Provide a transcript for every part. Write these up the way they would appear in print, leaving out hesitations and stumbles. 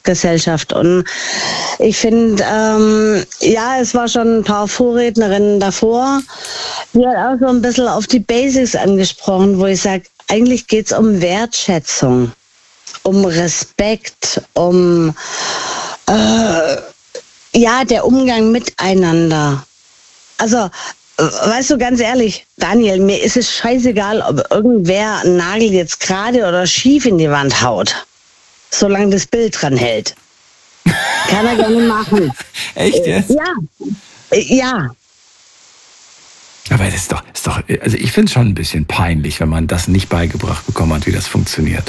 Gesellschaft. Und ich finde, es war schon ein paar Vorrednerinnen davor, die hat auch so ein bisschen auf die Basics angesprochen, wo ich sage, eigentlich geht es um Wertschätzung, um Respekt, um der Umgang miteinander. Also, weißt du, ganz ehrlich, Daniel, mir ist es scheißegal, ob irgendwer einen Nagel jetzt gerade oder schief in die Wand haut, solange das Bild dran hält. Kann er gerne machen. Echt jetzt? Ja. Aber das ist doch, also ich finde es schon ein bisschen peinlich, wenn man das nicht beigebracht bekommen hat, wie das funktioniert.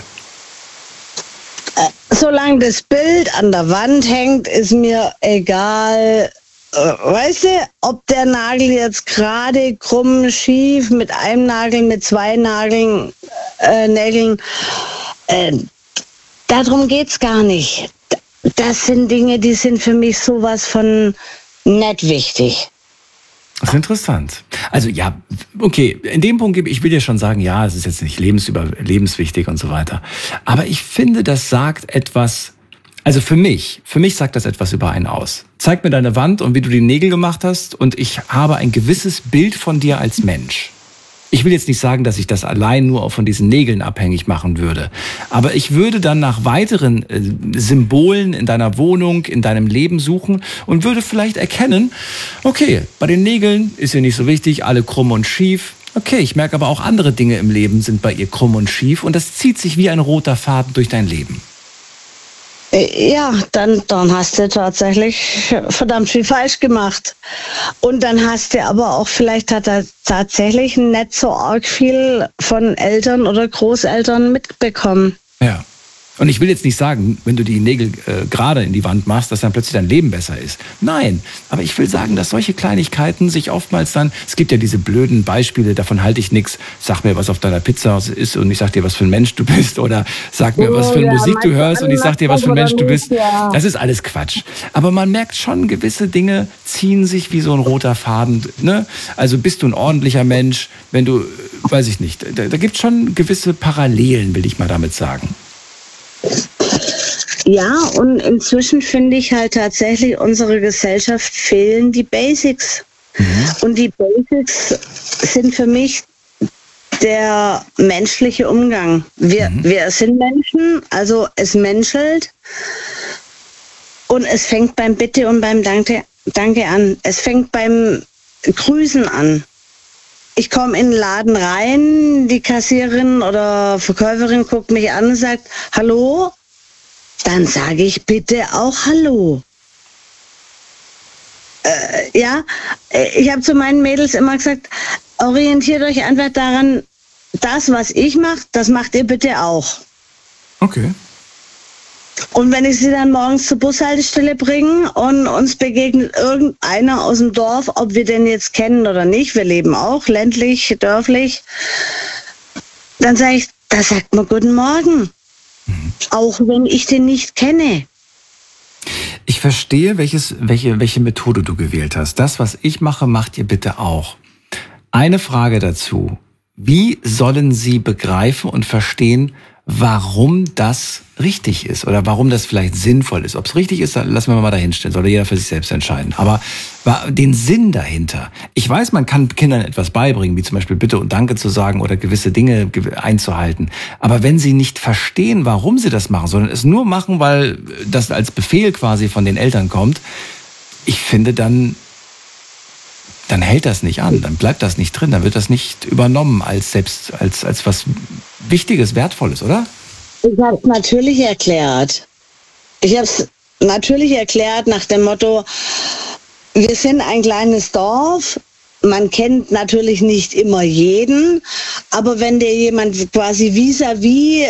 Solange das Bild an der Wand hängt, ist mir egal, weißt du, ob der Nagel jetzt gerade krumm, schief, mit einem Nagel, mit zwei Nägeln, darum geht's gar nicht. Das sind Dinge, die sind für mich sowas von nicht wichtig. Das ist interessant. Also ja, okay, in dem Punkt ich will dir schon sagen, ja, es ist jetzt nicht lebenswichtig und so weiter. Aber ich finde, das sagt etwas, also für mich sagt das etwas über einen aus. Zeig mir deine Wand und wie du die Nägel gemacht hast und ich habe ein gewisses Bild von dir als Mensch. Ich will jetzt nicht sagen, dass ich das allein nur von diesen Nägeln abhängig machen würde. Aber ich würde dann nach weiteren Symbolen in deiner Wohnung, in deinem Leben suchen und würde vielleicht erkennen, okay, bei den Nägeln ist ihr nicht so wichtig, alle krumm und schief. Okay, ich merke aber auch andere Dinge im Leben sind bei ihr krumm und schief und das zieht sich wie ein roter Faden durch dein Leben. Ja, dann hast du tatsächlich verdammt viel falsch gemacht. Und dann hast du aber auch, vielleicht hat er tatsächlich nicht so arg viel von Eltern oder Großeltern mitbekommen. Ja. Und ich will jetzt nicht sagen, wenn du die Nägel gerade in die Wand machst, dass dann plötzlich dein Leben besser ist. Nein, aber ich will sagen, dass solche Kleinigkeiten sich oftmals dann, es gibt ja diese blöden Beispiele, davon halte ich nichts, sag mir, was auf deiner Pizza ist und ich sag dir, was für ein Mensch du bist oder sag mir, was für eine Musik du hörst und ich sag dir, was für ein Mensch du bist. Das ist alles Quatsch. Aber man merkt schon, gewisse Dinge ziehen sich wie so ein roter Faden. Ne? Also bist du ein ordentlicher Mensch, wenn du, weiß ich nicht, da gibt es schon gewisse Parallelen, will ich mal damit sagen. Ja, und inzwischen finde ich halt tatsächlich, unsere Gesellschaft fehlen die Basics. Und die Basics sind für mich der menschliche Umgang. Wir sind Menschen, also es menschelt und es fängt beim Bitte und beim Danke an. Es fängt beim Grüßen an. Ich komme in den Laden rein, die Kassiererin oder Verkäuferin guckt mich an und sagt, hallo, dann sage ich bitte auch hallo. Ich habe zu meinen Mädels immer gesagt, orientiert euch einfach daran, das, was ich mache, das macht ihr bitte auch. Okay. Und wenn ich sie dann morgens zur Bushaltestelle bringe und uns begegnet irgendeiner aus dem Dorf, ob wir den jetzt kennen oder nicht, wir leben auch ländlich, dörflich, dann sage ich, da sagt man guten Morgen. Auch wenn ich den nicht kenne. Ich verstehe, welche Methode du gewählt hast. Das, was ich mache, macht ihr bitte auch. Eine Frage dazu. Wie sollen sie begreifen und verstehen, warum das richtig ist oder warum das vielleicht sinnvoll ist? Ob es richtig ist, lassen wir mal dahinstellen. Soll jeder für sich selbst entscheiden. Aber den Sinn dahinter. Ich weiß, man kann Kindern etwas beibringen, wie zum Beispiel Bitte und Danke zu sagen oder gewisse Dinge einzuhalten. Aber wenn sie nicht verstehen, warum sie das machen, sondern es nur machen, weil das als Befehl quasi von den Eltern kommt, ich finde, dann hält das nicht an, dann bleibt das nicht drin, dann wird das nicht übernommen als was Wichtiges, Wertvolles, oder? Ich habe es natürlich erklärt. Nach dem Motto, wir sind ein kleines Dorf, man kennt natürlich nicht immer jeden, aber wenn dir jemand quasi vis-à-vis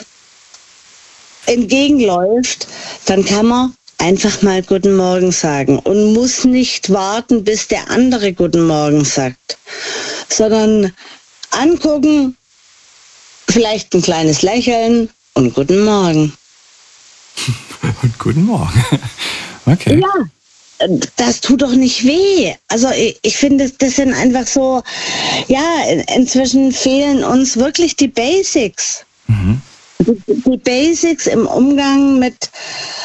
entgegenläuft, dann kann man einfach mal Guten Morgen sagen und muss nicht warten, bis der andere Guten Morgen sagt, sondern angucken, vielleicht ein kleines Lächeln und Guten Morgen. Und Guten Morgen. Okay. Ja, das tut doch nicht weh. Also ich finde, das sind einfach so, ja, inzwischen fehlen uns wirklich die Basics. Die Basics im Umgang mit